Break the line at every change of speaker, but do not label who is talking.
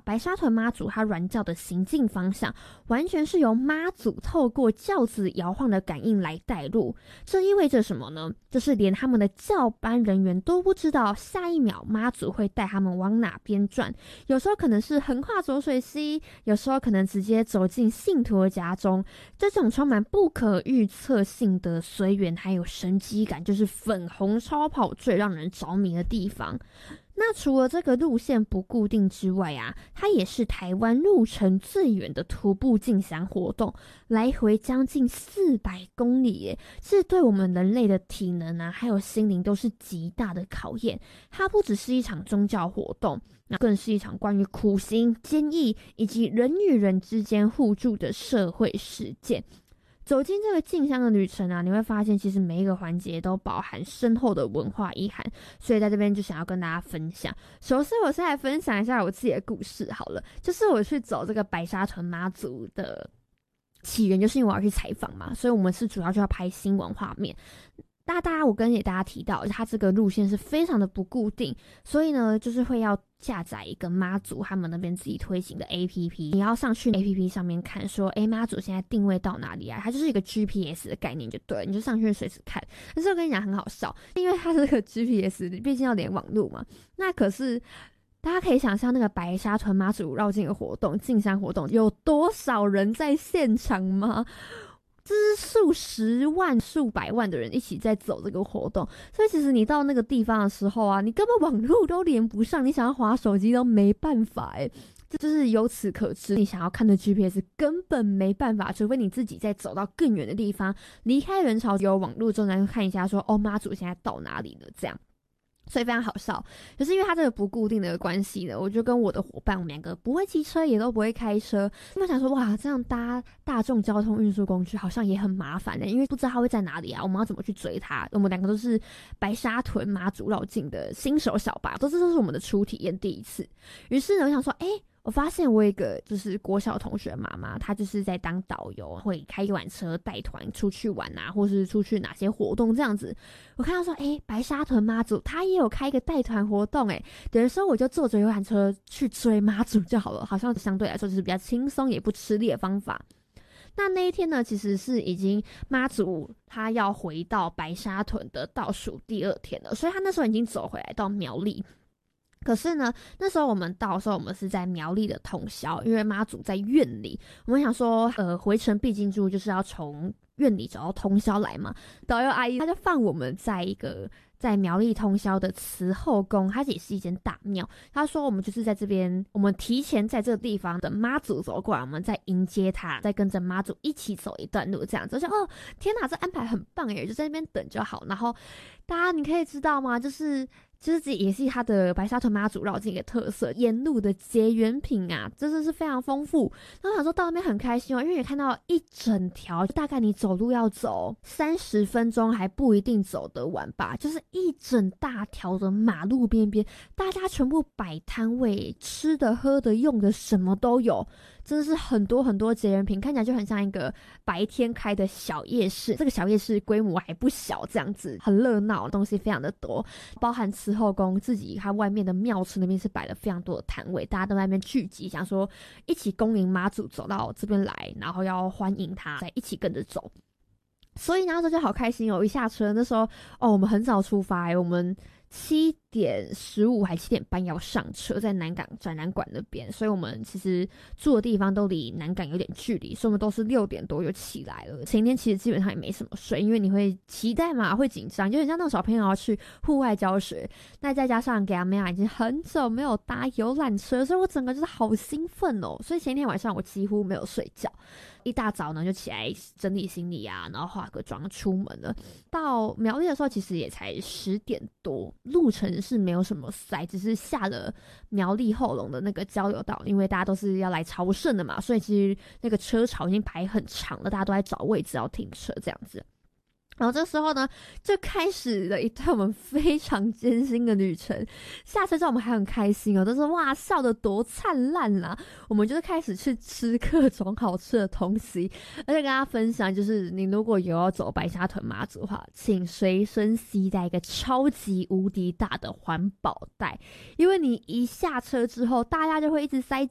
白沙屯妈祖它銮轿的行进方向完全是由妈祖透过轿子摇晃的感应来带路。这意味着什么呢？就是连他们的轿班人员都不知道下一秒妈祖会带他们往哪边转，有时候可能是横跨浊水溪，有时候可能直接走进信徒的家中。这种充满不可预测性的随缘还有神机感，就是粉红超跑最让人着迷的地方。那除了这个路线不固定之外啊，它也是台湾路程最远的徒步进香活动，来回将近400公里耶，是对我们人类的体能啊还有心灵都是极大的考验。它不只是一场宗教活动，那更是一场关于苦行、坚毅以及人与人之间互助的社会实践。走进这个进香的旅程啊，你会发现其实每一个环节都饱含深厚的文化意涵，所以在这边就想要跟大家分享。首先我先来分享一下我自己的故事好了，就是我去走这个白沙屯妈祖的起源，就是因为我要去采访嘛，所以我们是主要就要拍新闻画面。我跟大家提到，它这个路线是非常的不固定，所以呢，就是会要下载一个妈祖他们那边自己推行的 APP， 你要上去 APP 上面看说，妈祖现在定位到哪里啊？它就是一个 GPS 的概念就对了，你就上去随时看。但是我跟你讲很好笑，因为它这个 GPS 毕竟要连网路嘛，那可是大家可以想象那个白沙屯妈祖绕境的活动、进香活动有多少人在现场吗？这是数十万、数百万的人一起在走这个活动，所以其实你到那个地方的时候啊，你根本网路都连不上，你想要滑手机都没办法这就是由此可知，你想要看的 GPS 根本没办法，除非你自己再走到更远的地方，离开人潮有网路之后，再看一下说妈祖现在到哪里了这样。所以非常好笑，就是因为它这个不固定的关系呢，我就跟我的伙伴，我们两个不会骑车也都不会开车，我们想说哇，这样搭大众交通运输工具好像也很麻烦因为不知道它会在哪里啊，我们要怎么去追它？我们两个都是白沙屯妈祖绕境的新手小白，这都是我们的初体验第一次。于是呢，我想说我发现我有一个就是国小同学妈妈，她就是在当导游，会开游览车带团出去玩啊，或是出去哪些活动这样子。我看到说白沙屯妈祖她也有开一个带团活动等于说我就坐着游览车去追妈祖就好了，好像相对来说就是比较轻松也不吃力的方法。那一天呢，其实是已经妈祖她要回到白沙屯的倒数第2天了，所以她那时候已经走回来到苗栗。可是呢，那时候我们到的时候，我们是在苗栗的通宵，因为妈祖在院里。我们想说，回程必经之路就是要从院里走到通宵来嘛。导游阿姨她就放我们在一个在苗栗通宵的慈后宫，它也是一间大庙。她说我们就是在这边，我们提前在这个地方等妈祖走过来，我们再迎接她，再跟着妈祖一起走一段路，这样子。我就天哪，这安排很棒就在那边等就好。然后大家你可以知道吗？就是这也是它的白沙屯妈祖绕境的特色，沿路的结缘品啊，真的是非常丰富。然后我想说到那边很开心因为也看到一整条，大概你走路要走30分钟还不一定走得完吧，就是一整大条的马路边边，大家全部摆摊位，吃的、喝的、用的，什么都有。真的是很多很多结缘品，看起来就很像一个白天开的小夜市。这个小夜市规模还不小，这样子很热闹，东西非常的多，包含慈后宫自己它外面的庙池那边是摆了非常多的摊位，大家都在那边聚集，想说一起恭迎妈祖走到这边来，然后要欢迎他，再一起跟着走。所以那时候就好开心一下车那时候我们很早出发我们7:15还7点半要上车，在南港展览馆那边，所以我们其实住的地方都离南港有点距离，所以我们都是6点多就起来了。前一天其实基本上也没什么睡，因为你会期待嘛，会紧张，就很像那种小朋友要去户外教学。那再加上给阿妹已经很久没有搭游览车，所以我整个就是好兴奋所以前一天晚上我几乎没有睡觉。一大早呢就起来整理行李啊，然后化个妆出门了。到苗栗的时候其实也才10点多，路程是没有什么塞，只是下了苗栗后龙的那个交流道，因为大家都是要来朝圣的嘛，所以其实那个车潮已经排很长了，大家都在找位置要停车这样子。然后这时候呢，就开始了一段我们非常艰辛的旅程。下车之后我们还很开心都是哇笑得多灿烂啦！我们就是开始去吃各种好吃的东西，而且跟大家分享，就是你如果有要走白沙屯妈祖的话，请随身携带一个超级无敌大的环保袋，因为你一下车之后，大家就会一直塞